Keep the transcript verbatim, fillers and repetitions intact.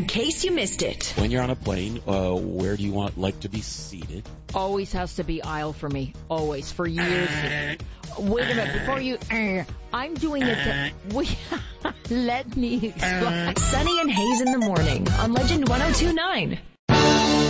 in case you missed it. When you're on a plane, uh, where do you want like to be seated? Always has to be aisle for me. Always. For years. Wait a minute. Before you... Uh, I'm doing it to... We, let me explain. Sunny and Haze in the morning on Legend one oh two nine.